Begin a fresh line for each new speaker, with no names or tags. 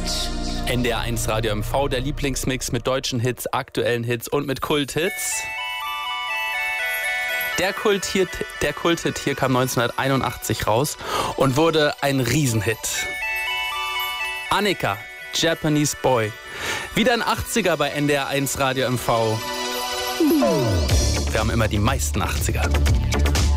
NDR1 Radio MV, der Lieblingsmix mit deutschen Hits, aktuellen Hits und mit Kulthits. Der Kulthit hier kam 1981 raus und wurde ein Riesenhit. Annika, Japanese Boy. Wieder ein 80er bei NDR1 Radio MV. Wir haben immer die meisten 80er.